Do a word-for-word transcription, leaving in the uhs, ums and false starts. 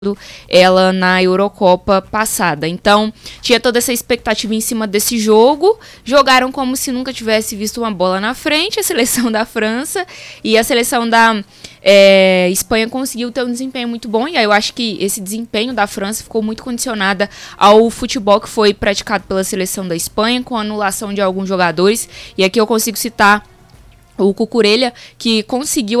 ela na Eurocopa passada. Então, tinha toda essa expectativa em cima desse jogo. Jogaram como se nunca tivesse visto uma bola na frente, a seleção da França. E a seleção da é, Espanha conseguiu ter um desempenho muito bom. E aí eu acho que esse desempenho da França ficou muito condicionada ao futebol que foi praticado pela seleção da Espanha, com a anulação de alguns jogadores. E aqui eu consigo citar o Cucurella, que conseguiu